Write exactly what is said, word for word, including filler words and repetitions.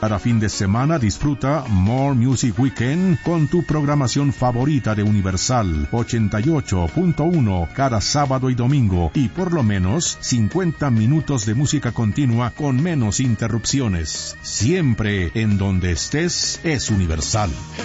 Cada fin de semana disfruta More Music Weekend con tu programación favorita de Universal ochenta y ocho punto uno cada sábado y domingo, y por lo menos cincuenta minutos de música continua con menos interrupciones. Siempre en donde estés es Universal.